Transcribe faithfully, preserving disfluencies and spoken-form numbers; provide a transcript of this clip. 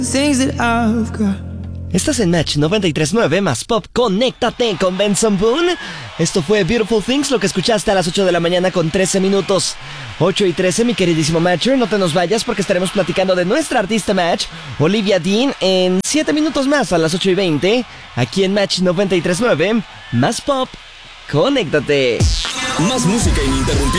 things that I've got. Estás en Match noventa y tres punto nueve más Pop. Conéctate con Benson Boone. Esto fue Beautiful Things, lo que escuchaste a las ocho de la mañana con trece minutos. ocho y trece, mi queridísimo Matcher. No te nos vayas porque estaremos platicando de nuestra artista Match, Olivia Dean, en siete minutos más a las ocho y veinte. Aquí en Match noventa y tres punto nueve más Pop. Conéctate. Más música ininterrumpida.